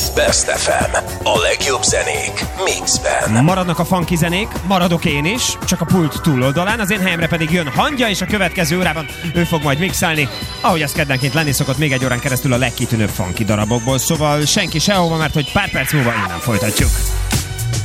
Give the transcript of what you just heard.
Best FM. A legjobb zenék mixben. Maradnak a funky zenék, maradok én is, csak a pult túloldalán, az én helyemre pedig jön Hangya, és a következő órában ő fog majd mixelni, ahogy az keddenként lenni szokott, még egy órán keresztül a legkitűnőbb funky darabokból, szóval senki sehova, mert hogy pár perc múlva innen folytatjuk.